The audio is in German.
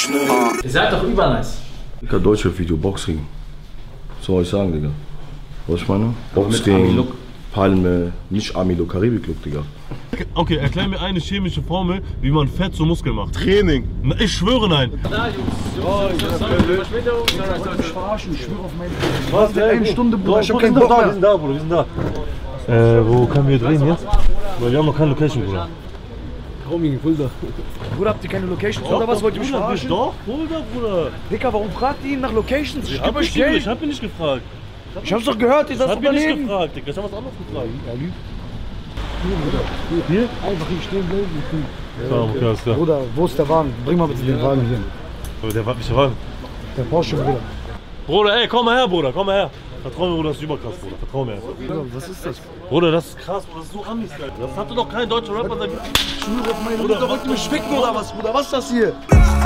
Ihr seid doch übernice. Digga, Deutschrap-Video, Boxring. Was soll ich sagen, Digga? Was ich meine? Boxring, Palme, nicht Army-Look, Karibik-Look, Digga. Okay, erklär mir eine chemische Formel, wie man Fett zu Muskeln macht. Training. Na, ich schwöre, nein. Na, Jungs, Ich verarschen, ich schwöre auf meine. Was? Eine Stunde, Bruder, ich hab keinen Bock mehr. Wir sind da, Bruder, wir sind da. Wo können wir drehen jetzt? Weil wir haben noch keine Location, Bruder. Bruder, habt ihr keine Locations oder was? Wollt ihr mich verarschen? Doch, Bruder. Digga, warum fragt ihr ihn nach Locations? Ich geb euch Ich Geld. hab ihn nicht gefragt. Ich hab's doch gehört, ihr Ich seid hab ihn nicht Unternehmen. gefragt, Digga. Ich hab was anderes gefragt. Er lügt. Hier? Einfach hier stehen bleiben. Ja, okay, alles klar. Bruder, wo ist der Wagen? Bring mal bitte den Wagen hier. Aber der war nicht Wagen. Der Porsche, Bruder. Bruder, ey, komm mal her, Bruder, komm mal her. Vertrau mir, Bruder, das ist überkrass, Bruder. Vertrau mir. Bruder, was ist das? Bruder, das ist krass, Bruder, das ist so Amis, Alter. Das hatte doch kein deutscher Rapper seit. Ich schwöre auf meine Mutter, wollt ihr mich ficken oder was, Bruder? Was ist das hier?